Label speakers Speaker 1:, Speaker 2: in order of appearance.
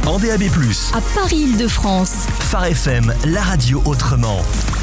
Speaker 1: en DAB+.
Speaker 2: À Paris, Île-de-France.
Speaker 1: Phare FM, la radio autrement.